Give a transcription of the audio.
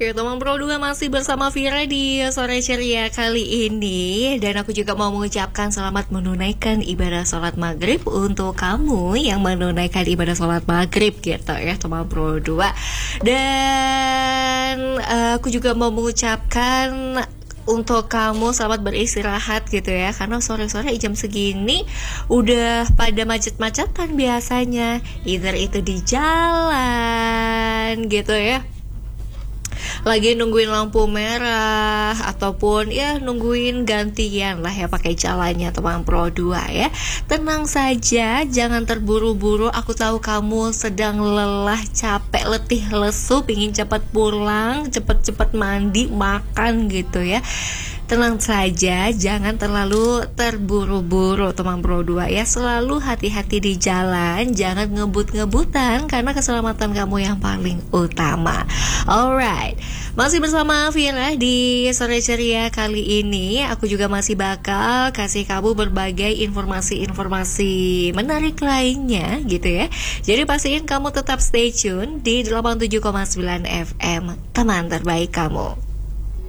Ya, teman Pro 2 masih bersama Vira di sore ceria kali ini. Dan aku juga mau mengucapkan selamat menunaikan ibadah sholat maghrib untuk kamu yang menunaikan ibadah sholat maghrib gitu ya, teman Pro 2. Dan aku juga mau mengucapkan untuk kamu selamat beristirahat gitu ya, karena sore-sore jam segini udah pada macet-macetan biasanya, either itu di jalan gitu ya, lagi nungguin lampu merah ataupun ya nungguin gantian lah ya pakai jalannya, teman Pro 2 ya. Tenang saja, jangan terburu-buru. Aku tahu kamu sedang lelah, capek, letih, lesu, pingin cepat pulang, cepet-cepet mandi, makan gitu ya. Tenang saja, jangan terlalu terburu-buru, teman Pro 2 ya. Selalu hati-hati di jalan, jangan ngebut-ngebutan karena keselamatan kamu yang paling utama. Alright, masih bersama Vira di sore ceria kali ini. Aku juga masih bakal kasih kamu berbagai informasi-informasi menarik lainnya gitu ya. Jadi pastiin kamu tetap stay tune di 87,9 FM, teman terbaik kamu.